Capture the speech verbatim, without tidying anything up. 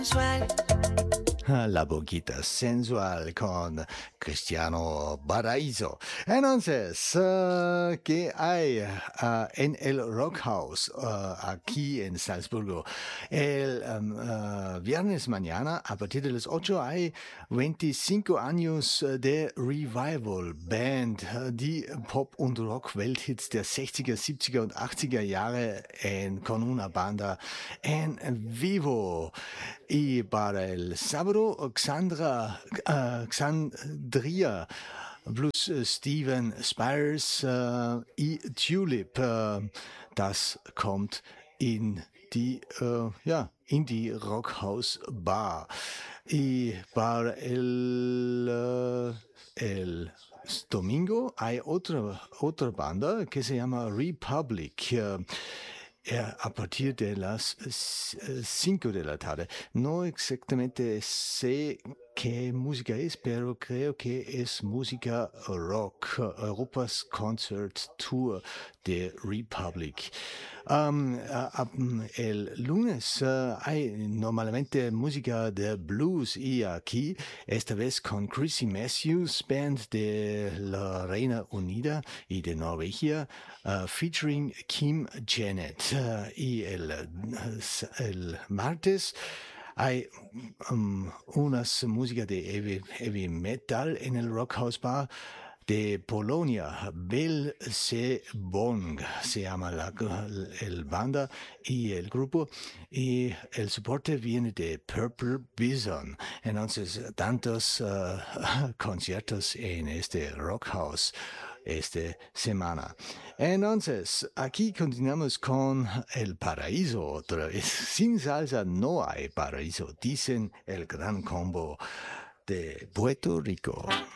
La boquita sensual con Cristiano Paraíso. Entonces, uh, ¿qué hay uh, en el Rock House uh, aquí en Salzburgo? El um, uh, viernes mañana, a partir de las ocho, hay veinticinco años de Revival Band, die Pop- und Rock-Welthits der sechziger, siebziger und achtziger Jahre en, con una banda en vivo. Y para el sábado, Xandra, uh, Xandria, plus uh, Steven Spires uh, y Tulip. Uh, das kommt in die, uh, ja, in die Rockhouse Bar. Y para el, uh, el domingo hay otra, otra banda que se llama Republic. Uh, Eh, a partir de las cinco de la tarde. No exactamente sé qué música es, pero creo que es música rock. Europas Concert Tour de Republic. Um, uh, el lunes uh, hay normalmente música de blues y aquí, esta vez con Chrissy Matthews, band de la Reina Unida y de Norvegia, uh, featuring Kim Janet. Uh, y el, uh, el martes hay um, unas músicas de heavy, heavy metal en el Rock House Bar de Polonia. Belzebong se llama la el banda y el grupo, y el soporte viene de Purple Bison. Entonces, tantos uh, conciertos en este Rock House esta semana. Entonces, aquí continuamos con el paraíso otra vez. Sin salsa no hay paraíso, dicen el gran combo de Puerto Rico.